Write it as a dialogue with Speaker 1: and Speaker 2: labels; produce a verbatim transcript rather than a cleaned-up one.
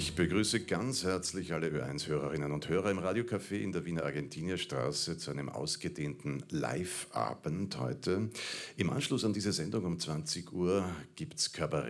Speaker 1: Ich begrüße ganz herzlich alle Ö eins Hörerinnen und Hörer im Radiocafé in der Wiener Argentinierstraße zu einem ausgedehnten Live-Abend heute. Im Anschluss an diese Sendung um zwanzig Uhr gibt es Kabarett